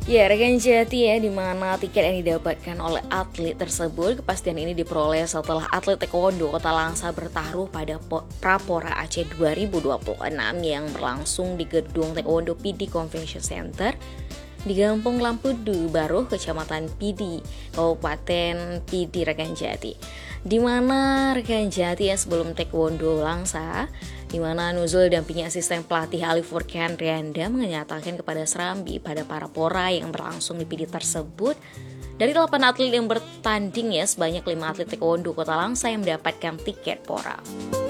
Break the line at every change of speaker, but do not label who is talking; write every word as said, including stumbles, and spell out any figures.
Ya, rekan Jati ya, di mana tiket yang didapatkan oleh atlet tersebut, kepastian ini diperoleh setelah atlet taekwondo Kota Langsa bertaruh pada Po- Prapora Aceh dua ribu dua puluh enam yang berlangsung di gedung Taekwondo P D Convention Center di Kampung Lampudu Baru, Kecamatan Pidi, Kabupaten Pidi, rekan Jati. Di mana rekan Jati ya, sebelum Taekwondo Langsa, di mana Nuzul dampingi asisten pelatih Ali Furkan Rianda menyatakan kepada Serambi pada para pora yang berlangsung di P D tersebut, dari delapan atlet yang bertanding ya, sebanyak lima atlet taekwondo Kota Langsa yang mendapatkan tiket pora.